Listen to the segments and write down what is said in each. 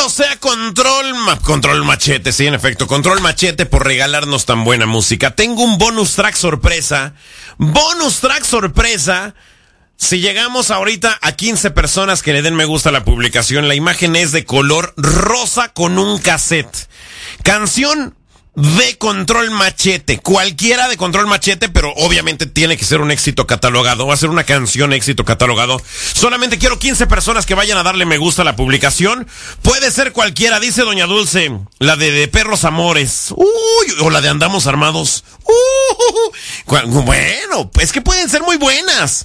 Bendito sea Control Machete, sí, en efecto, Control Machete por regalarnos tan buena música. Tengo un bonus track sorpresa. Si llegamos ahorita a 15 personas que le den me gusta a la publicación, la imagen es de color rosa con un cassette. Canción de Control Machete, cualquiera de Control Machete, pero obviamente tiene que ser un éxito catalogado, va a ser una canción éxito catalogado. Solamente quiero 15 personas que vayan a darle me gusta a la publicación. Puede ser cualquiera, dice Doña Dulce, la de Perros Amores, o la de Andamos Armados. Bueno, es que pueden ser muy buenas.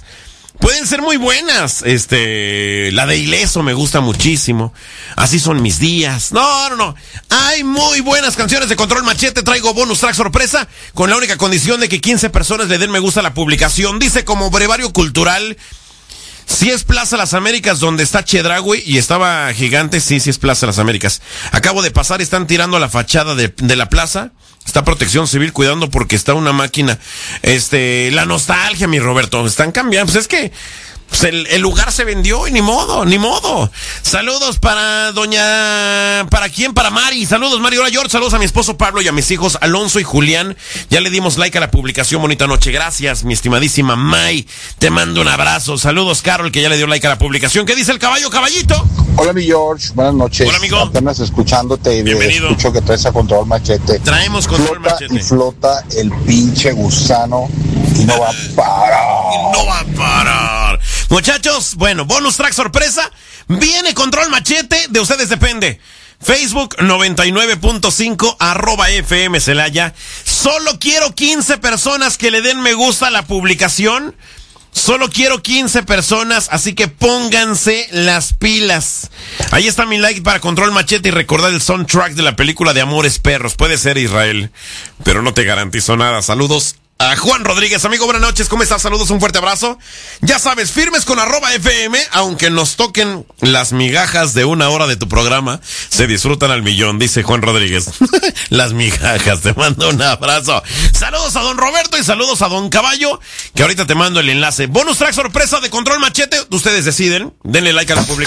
La de Ileso me gusta muchísimo. Así son mis días. No. Hay muy buenas canciones de Control Machete. Traigo bonus track sorpresa con la única condición de que 15 personas le den me gusta a la publicación. Dice como brevario cultural. Si es Plaza Las Américas donde está Chedraui y estaba gigante, sí es Plaza Las Américas. Acabo de pasar, están tirando la fachada de la plaza. Está Protección Civil cuidando porque está una máquina. La nostalgia, mi Roberto, están cambiando. Pues es que el lugar se vendió y ni modo. Saludos para ¿para quién? Para Mari. Saludos, Mari. Hola, George. Saludos a mi esposo Pablo y a mis hijos Alonso y Julián. Ya le dimos like a la publicación. Bonita noche. Gracias, mi estimadísima May. Te mando un abrazo. Saludos, Carol, que ya le dio like a la publicación. ¿Qué dice el caballito? Hola, mi George. Buenas noches. Hola, amigo. Apenas escuchándote. Bienvenido. Escucho que traes a Control Machete. Traemos Control Machete. Y flota el pinche gusano y no va a parar. Muchachos, bueno, bonus track sorpresa. Viene Control Machete, de ustedes depende. Facebook 99.5 @FM Celaya. Solo quiero 15 personas que le den me gusta a la publicación. Solo quiero 15 personas, así que pónganse las pilas. Ahí está mi like para Control Machete y recordar el soundtrack de la película de Amores Perros. Puede ser Israel, pero no te garantizo nada. Saludos a Juan Rodríguez. Amigo, buenas noches, ¿cómo estás? Saludos, un fuerte abrazo. Ya sabes, firmes con @FM, aunque nos toquen las migajas de una hora de tu programa, se disfrutan al millón, dice Juan Rodríguez. Las migajas, te mando un abrazo. Saludos a don Roberto y saludos a don Caballo, que ahorita te mando el enlace. Bonus track sorpresa de Control Machete, ustedes deciden, denle like a la publicación.